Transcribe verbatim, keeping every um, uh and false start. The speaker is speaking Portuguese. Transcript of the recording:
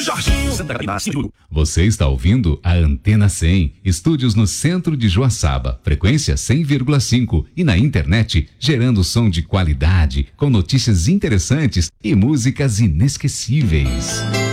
Jorginho, Santa Catarina, Cinturão. Você está ouvindo a Antena cem, estúdios no centro de Joaçaba, frequência cem vírgula cinco e na internet, gerando som de qualidade, com notícias interessantes e músicas inesquecíveis.